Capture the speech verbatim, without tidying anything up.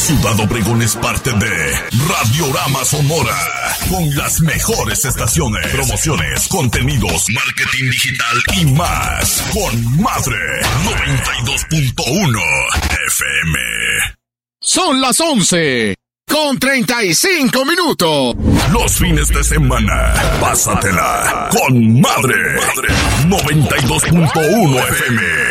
Ciudad Obregón es parte de Radiorama Sonora, con las mejores estaciones, promociones, contenidos, marketing digital y más. Con Madre noventa y dos punto uno F M. Son las once con treinta y cinco minutos. Los fines de semana, pásatela con Madre noventa y dos punto uno F M.